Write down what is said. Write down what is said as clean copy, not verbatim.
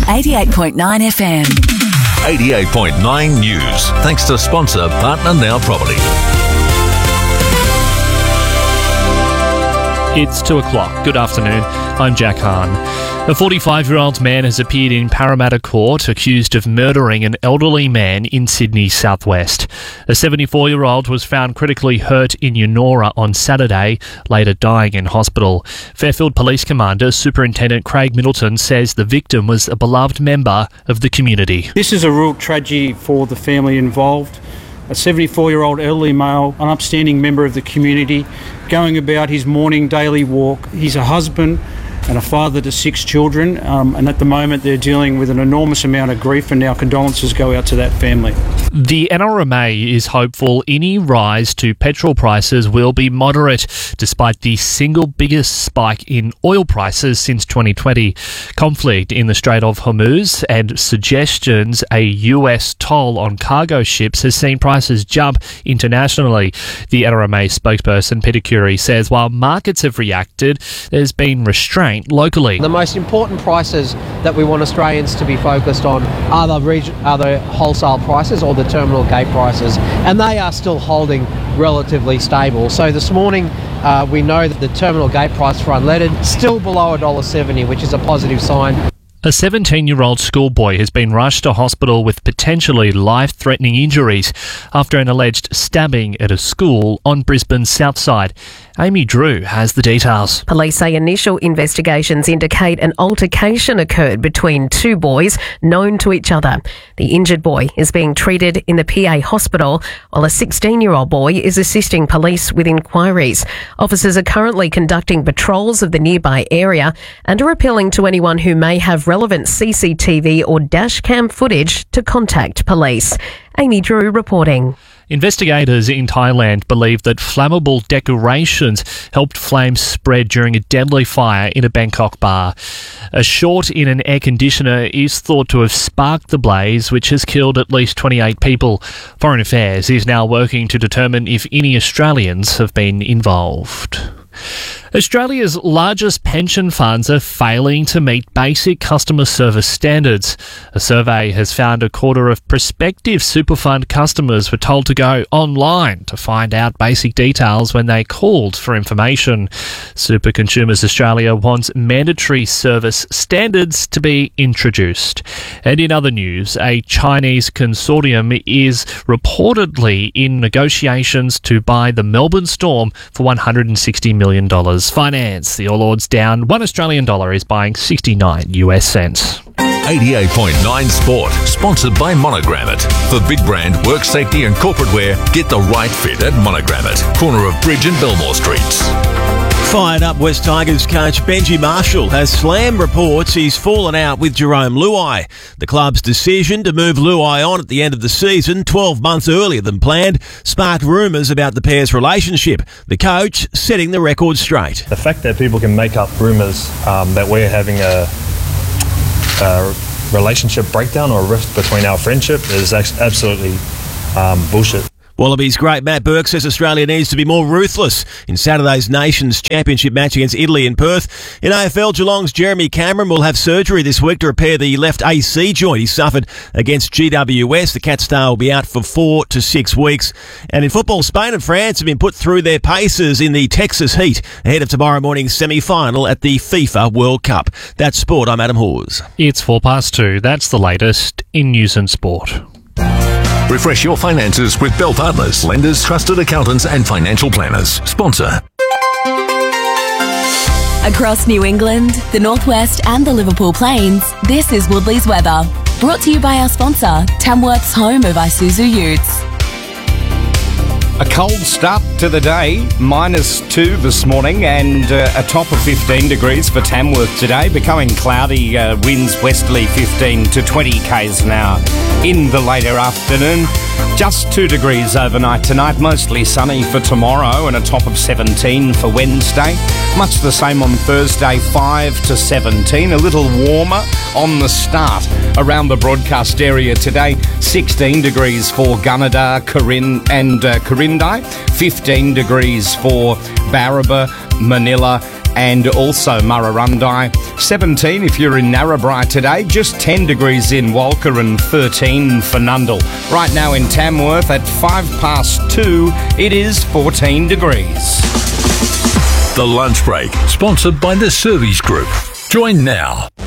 88.9 FM. 88.9 News. Thanks to sponsor Partner Now Property. It's 2 o'clock. Good afternoon. I'm Jack Hahn. A 45-year-old man has appeared in Parramatta Court accused of murdering an elderly man in Sydney's southwest. A 74-year-old was found critically hurt in Yennora on Saturday, later dying in hospital. Fairfield Police Commander Superintendent Craig Middleton says the victim was a beloved member of the community. This is a real tragedy for the family involved. A 74-year-old elderly male, an upstanding member of the community, going about his morning daily walk. He's a husband and a father to 6 children, and at the moment they're dealing with an enormous amount of grief, and our condolences go out to that family. The NRMA is hopeful any rise to petrol prices will be moderate, despite the single biggest spike in oil prices since 2020. Conflict in the Strait of Hormuz and suggestions a US toll on cargo ships has seen prices jump internationally. The NRMA spokesperson Peter Currie says while markets have reacted, there's been restraint locally. The most important prices that we want Australians to be focused on are the wholesale prices or the terminal gate prices, and they are still holding relatively stable. So this morning we know that the terminal gate price for unleaded still below $1.70, which is a positive sign. A 17-year-old schoolboy has been rushed to hospital with potentially life-threatening injuries after an alleged stabbing at a school on Brisbane's south side. Amy Drew has the details. Police say initial investigations indicate an altercation occurred between 2 boys known to each other. The injured boy is being treated in the PA hospital, while a 16-year-old boy is assisting police with inquiries. Officers are currently conducting patrols of the nearby area and are appealing to anyone who may have relevant CCTV or dashcam footage to contact police. Amy Drew reporting. Investigators in Thailand believe that flammable decorations helped flames spread during a deadly fire in a Bangkok bar. A short in an air conditioner is thought to have sparked the blaze, which has killed at least 28 people. Foreign Affairs is now working to determine if any Australians have been involved. Australia's largest pension funds are failing to meet basic customer service standards. A survey has found a quarter of prospective super fund customers were told to go online to find out basic details when they called for information. Super Consumers Australia wants mandatory service standards to be introduced. And in other news, a Chinese consortium is reportedly in negotiations to buy the Melbourne Storm for $160 million. Finance. The All Ords down. $1 Australian is buying 69 US cents. 88.9 Sport, sponsored by Monogram It. For big brand, work safety and corporate wear, get the right fit at Monogram It, corner of Bridge and Belmore Streets. Fired up West Tigers coach Benji Marshall has Slam reports he's fallen out with Jerome Luai. The club's decision to move Luai on at the end of the season, 12 months earlier than planned, sparked rumours about the pair's relationship. The coach setting the record straight. The fact that people can make up rumours that we're having a relationship breakdown or a rift between our friendship is absolutely bullshit. Wallabies great Matt Burke says Australia needs to be more ruthless in Saturday's Nations Championship match against Italy in Perth. In AFL, Geelong's Jeremy Cameron will have surgery this week to repair the left AC joint he suffered against GWS. The Cat Star will be out for 4 to 6 weeks. And in football, Spain and France have been put through their paces in the Texas heat ahead of tomorrow morning's semi-final at the FIFA World Cup. That's sport. I'm Adam Hawes. It's 2:04. That's the latest in news and sport. Refresh your finances with Bell Partners, lenders, trusted accountants and financial planners. Sponsor. Across New England, the Northwest and the Liverpool Plains, this is Woodley's weather. Brought to you by our sponsor, Tamworth's home of Isuzu Utes. A cold start to the day, -2 this morning, and a top of 15 degrees for Tamworth today. Becoming cloudy, winds westerly 15 to 20 k's an hour. In the later afternoon, just 2 degrees overnight tonight, mostly sunny for tomorrow, and a top of 17 for Wednesday. Much the same on Thursday, 5 to 17, a little warmer on the start around the broadcast area today. 16 degrees for Gunnedah, Corinne and Corindai, 15 degrees for Barraba, Manila and also Murrurundi. 17 if you're in Narrabri today, just 10 degrees in Walker and 13 for Nundle. Right now in Tamworth at 2:05, it is 14 degrees. The Lunch Break, sponsored by the Service Group. Join now.